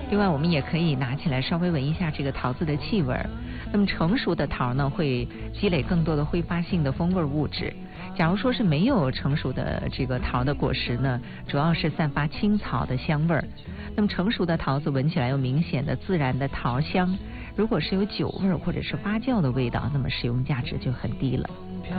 另外我们也可以拿起来稍微闻一下这个桃子的气味。那么成熟的桃呢，会积累更多的挥发性的风味物质。假如说是没有成熟的这个桃的果实呢，主要是散发青草的香味儿。那么成熟的桃子闻起来有明显的自然的桃香，如果是有酒味或者是发酵的味道，那么使用价值就很低了。